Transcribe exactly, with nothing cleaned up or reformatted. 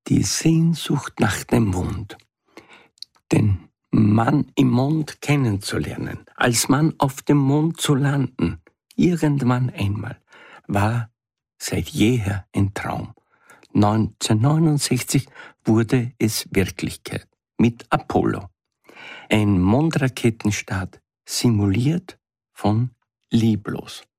Die Sehnsucht nach dem Mond, den Mann im Mond kennenzulernen, als Mann auf dem Mond zu landen, irgendwann einmal, war seit jeher ein Traum. neunzehnhundertneunundsechzig wurde es Wirklichkeit mit Apollo. Ein Mondraketenstart simuliert von Lieblos.